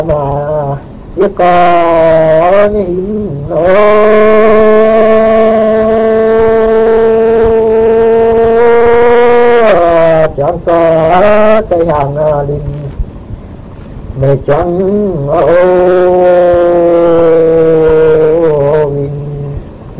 mà biết có nhìn nó chọn cho cây hàng linh mẹ chọn ô